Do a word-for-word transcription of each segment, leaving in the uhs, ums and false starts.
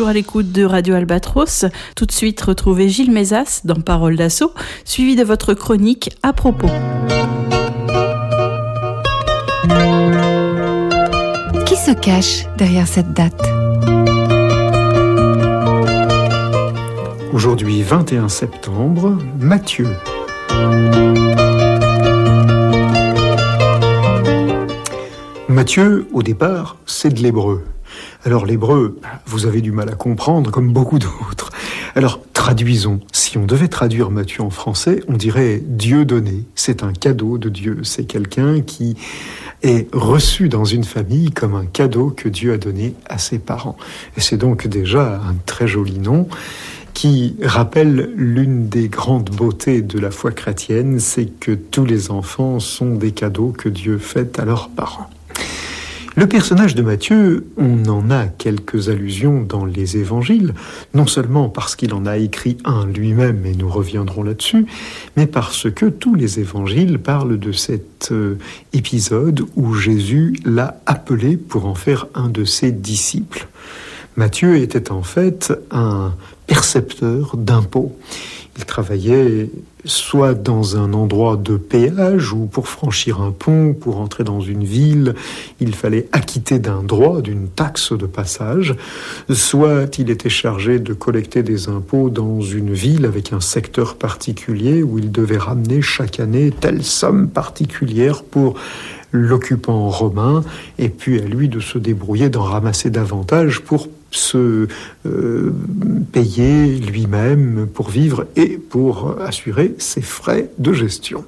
toujours à l'écoute de Radio Albatros. Tout de suite, retrouvez Gilles Mézas dans Parole d'Assaut, suivi de votre chronique À propos. Qui se cache derrière cette date ? Aujourd'hui, vingt et un septembre, Matthieu. Matthieu, au départ, c'est de l'hébreu. Alors l'hébreu, vous avez du mal à comprendre, comme beaucoup d'autres. Alors traduisons. Si on devait traduire Matthieu en français, on dirait Dieu donné. C'est un cadeau de Dieu. C'est quelqu'un qui est reçu dans une famille comme un cadeau que Dieu a donné à ses parents. Et c'est donc déjà un très joli nom qui rappelle l'une des grandes beautés de la foi chrétienne, c'est que tous les enfants sont des cadeaux que Dieu fait à leurs parents. Le personnage de Matthieu, on en a quelques allusions dans les évangiles, non seulement parce qu'il en a écrit un lui-même, et nous reviendrons là-dessus, mais parce que tous les évangiles parlent de cet euh, épisode où Jésus l'a appelé pour en faire un de ses disciples. Matthieu était en fait un percepteur d'impôts. Il travaillait soit dans un endroit de péage où pour franchir un pont, pour entrer dans une ville, il fallait acquitter d'un droit, d'une taxe de passage, soit il était chargé de collecter des impôts dans une ville avec un secteur particulier où il devait ramener chaque année telle somme particulière pour l'occupant romain, et puis à lui de se débrouiller, d'en ramasser davantage pour se euh, payer lui-même pour vivre et pour assurer ses frais de gestion.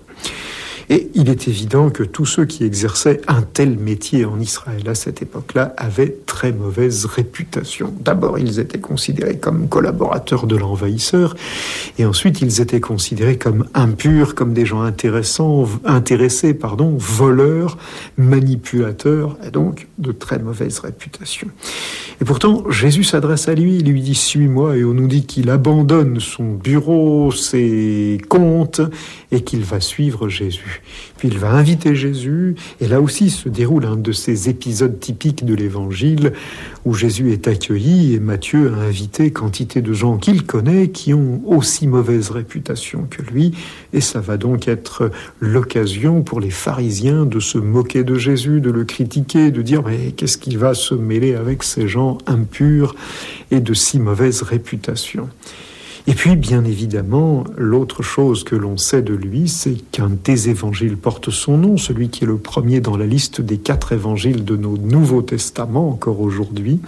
Et il est évident que tous ceux qui exerçaient un tel métier en Israël à cette époque-là avaient très mauvaise réputation. D'abord, ils étaient considérés comme collaborateurs de l'envahisseur, et ensuite ils étaient considérés comme impurs, comme des gens intéressants, intéressés, pardon, voleurs, manipulateurs, et donc de très mauvaise réputation. Et pourtant, Jésus s'adresse à lui, il lui dit « Suis-moi », et on nous dit qu'il abandonne son bureau, ses comptes, et qu'il va suivre Jésus. Puis il va inviter Jésus, et là aussi se déroule un de ces épisodes typiques de l'Évangile où Jésus est accueilli et Matthieu a invité quantité de gens qu'il connaît qui ont aussi mauvaise réputation que lui, et ça va donc être l'occasion pour les pharisiens de se moquer de Jésus, de le critiquer, de dire mais qu'est-ce qu'il va se mêler avec ces gens impurs et de si mauvaise réputation. Et puis, bien évidemment, l'autre chose que l'on sait de lui, c'est qu'un des évangiles porte son nom, celui qui est le premier dans la liste des quatre évangiles de nos Nouveaux Testaments, encore aujourd'hui.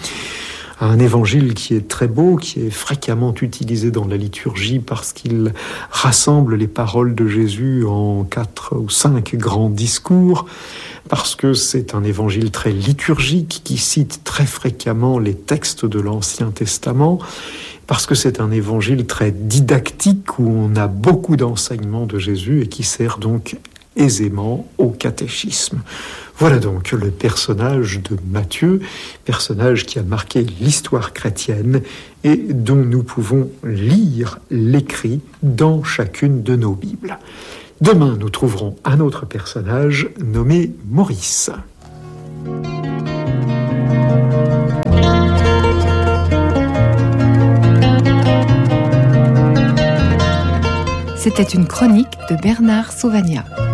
Un évangile qui est très beau, qui est fréquemment utilisé dans la liturgie parce qu'il rassemble les paroles de Jésus en quatre ou cinq grands discours, parce que c'est un évangile très liturgique qui cite très fréquemment les textes de l'Ancien Testament, parce que c'est un évangile très didactique où on a beaucoup d'enseignements de Jésus et qui sert donc aisément au catéchisme. Voilà donc le personnage de Matthieu, personnage qui a marqué l'histoire chrétienne et dont nous pouvons lire l'écrit dans chacune de nos Bibles. Demain, nous trouverons un autre personnage nommé Maurice. C'était une chronique de Bernard Sauvagnat.